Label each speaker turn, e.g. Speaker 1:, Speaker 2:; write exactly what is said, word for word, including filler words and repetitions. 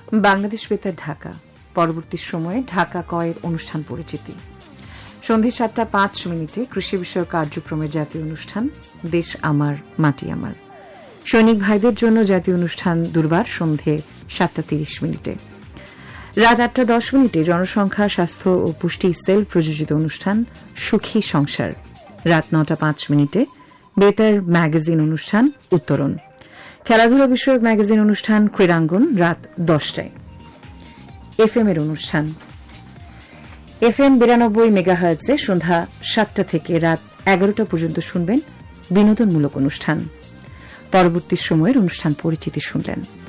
Speaker 1: বাংলাদেশ বেতার ঢাকা। পরবর্তী সময়ে ঢাকা কয়ের অনুষ্ঠান পরিচিতি। সন্ধ্যে সাতটা পাঁচ মিনিটে কৃষি বিষয়ক কার্যক্রমের জাতীয় অনুষ্ঠান দেশ আমার মাটি আমার। সৈনিক ভাইদের জন্য জাতীয় অনুষ্ঠান দুর্বার সন্ধ্যে সাতটা তিরিশ মিনিটে। রাত আটটা দশ মিনিটে জনসংখ্যা স্বাস্থ্য ও পুষ্টি সেল প্রযোজিত অনুষ্ঠান সুখী সংসার। রাত নটা পাঁচ মিনিটে বেতার ম্যাগাজিন অনুষ্ঠান উত্তরণ। খেলাধুলা বিষয়ক ম্যাগাজিন অনুষ্ঠান ক্রীড়াঙ্গন রাত দশটায়। এফ এম এর অনুষ্ঠান এফ এম বিরানব্বই মেগাহার্টজে সন্ধ্যা সাতটা থেকে রাত এগারোটা পর্যন্ত শুনবেন বিনোদনমূলক অনুষ্ঠান। পরবর্তী সময়ের অনুষ্ঠান পরিচিতি শুনলেন।